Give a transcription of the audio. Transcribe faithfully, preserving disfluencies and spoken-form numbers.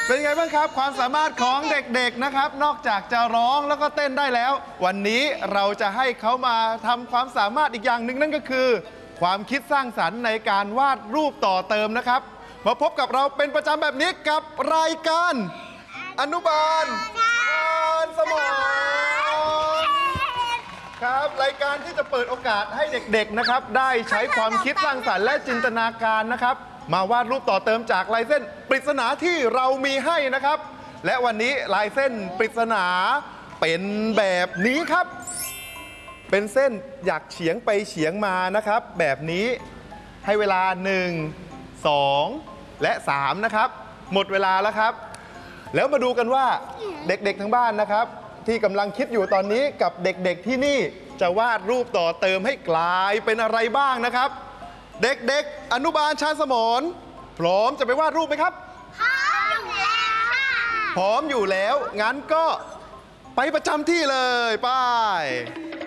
เป็นไงบ้างครับความสามารถของเด็กๆนะครับนอกจากจะร้องแล้วก็เต้นได้แล้ววันนี้เราจะให้เขามาทำความสามารถอีกอย่างหนึ่งนั่นก็คือความคิดสร้างสรรค์ในการวาดรูปต่อเติมนะครับมาพบกับเราเป็นประจำแบบนี้กับรายการอนุบาลการสมองครับรายการที่จะเปิดโอกาสให้เด็กๆนะครับได้ใช้ความคิดสร้างสรรค์และจินตนาการนะครับมาวาดรูปต่อเติมจากลายเส้นปริศนาที่เรามีให้นะครับและวันนี้ลายเส้นปริศนาเป็นแบบนี้ครับเป็นเส้นอยากเฉียงไปเฉียงมานะครับแบบนี้ให้เวลาหนึ่ง สอง และสามนะครับหมดเวลาแล้วครับแล้วมาดูกันว่าเด็กๆทั้งบ้านนะครับที่กำลังคิดอยู่ตอนนี้กับเด็กๆที่นี่จะวาดรูปต่อเติมให้กลายเป็นอะไรบ้างนะครับเด็กๆอนุบาลชาญสมรพร้อมจะไปวาดรูปไหมครับพร้อมอยู่แล้วค่ะพร้อมอยู่แล้วงั้นก็ไปประจำที่เลยไป